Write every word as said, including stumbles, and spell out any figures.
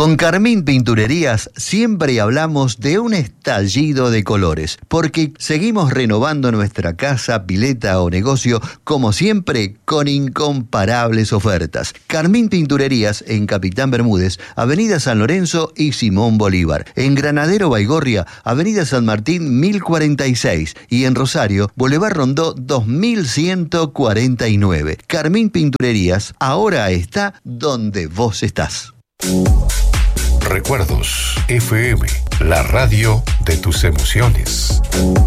Con Carmín Pinturerías siempre hablamos de un estallido de colores, porque seguimos renovando nuestra casa, pileta o negocio, como siempre, con incomparables ofertas. Carmín Pinturerías en Capitán Bermúdez, Avenida San Lorenzo y Simón Bolívar. En Granadero Baigorria, Avenida San Martín mil cuarenta y seis. Y en Rosario, Boulevard Rondó dos mil ciento cuarenta y nueve. Carmín Pinturerías ahora está donde vos estás. Recuerdos F M, la radio de tus emociones.